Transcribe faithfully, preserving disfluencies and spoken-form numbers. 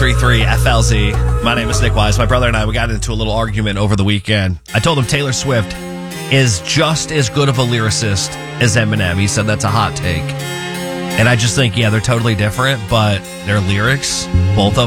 three three F L Z. My name is Nick Wise. My brother and I, we got into a little argument over the weekend. I told him Taylor Swift is just as good of a lyricist as Eminem. He said that's a hot take. And I just think, yeah, they're totally different, but their lyrics, both of